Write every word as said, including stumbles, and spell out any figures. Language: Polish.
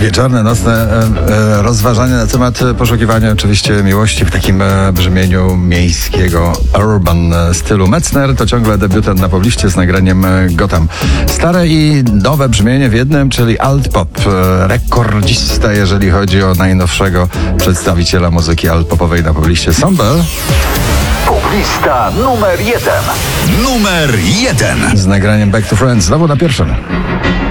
Wieczorne, nocne e, e, rozważania na temat poszukiwania oczywiście miłości w takim e, brzmieniu miejskiego urban stylu. Metzner to ciągle debiutant na pobliście z nagraniem e, Gotham. Stare i nowe brzmienie w jednym, czyli alt pop. E, rekordzista, jeżeli chodzi o najnowszego przedstawiciela muzyki alt popowej na pobliście. Sombel. Poblista numer jeden. Numer jeden. Z nagraniem Back to Friends. Znowu na pierwszym.